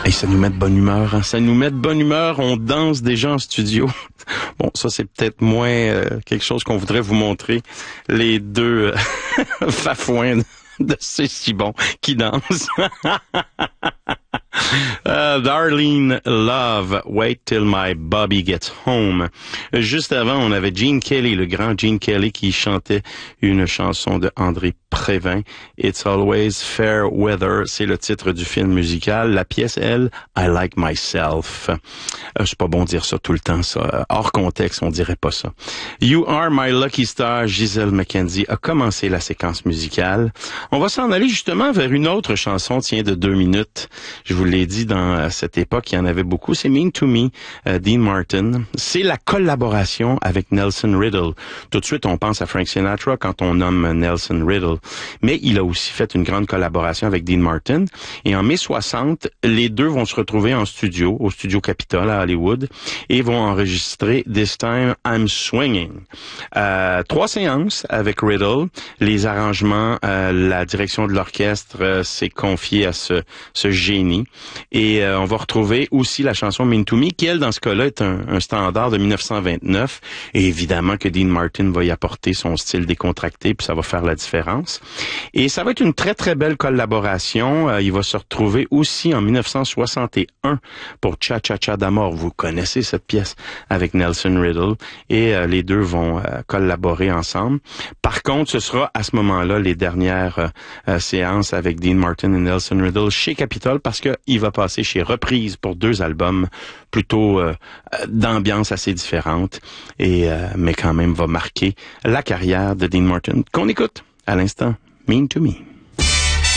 Et ça nous met de bonne humeur, hein? Ça nous met de bonne humeur, on danse déjà en studio. Bon, ça c'est peut-être moins quelque chose qu'on voudrait vous montrer. Les deux fafouins de C'est si bon qui dansent. Darlene Love, Wait Till My Bobby Gets Home. Juste avant, on avait Gene Kelly, le grand Gene Kelly, qui chantait une chanson de André Prévin. It's Always Fair Weather, c'est le titre du film musical. La pièce, elle, I Like Myself. C'est pas bon de dire ça tout le temps, ça. Hors contexte, on dirait pas ça. You Are My Lucky Star, Gisèle McKenzie, a commencé la séquence musicale. On va s'en aller justement vers une autre chanson, tiens, de 2 minutes. Je vous l'ai dit, dans cette époque, il y en avait beaucoup. C'est Mean to Me, Dean Martin. C'est la collaboration avec Nelson Riddle. Tout de suite, on pense à Frank Sinatra quand on nomme Nelson Riddle. Mais il a aussi fait une grande collaboration avec Dean Martin. Et en mai 60, les deux vont se retrouver en studio, au studio Capitol à Hollywood, et vont enregistrer This Time I'm Swinging. 3 séances avec Riddle. Les arrangements, la direction de l'orchestre s'est confiée à ce génie. Et on va retrouver aussi la chanson Mean to Me, qui, elle, dans ce cas-là, est un standard de 1929. Et évidemment que Dean Martin va y apporter son style décontracté, puis ça va faire la différence. Et ça va être une très, très belle collaboration. Il va se retrouver aussi en 1961 pour Cha Cha Cha d'Amour. Vous connaissez cette pièce avec Nelson Riddle. Et les deux vont collaborer ensemble. Par contre, ce sera à ce moment-là les dernières séances avec Dean Martin et Nelson Riddle chez Capitol, parce qu'il va passer chez Reprise pour 2 albums plutôt d'ambiance assez différente, et mais quand même va marquer la carrière de Dean Martin, qu'on écoute à l'instant, Mean to Me.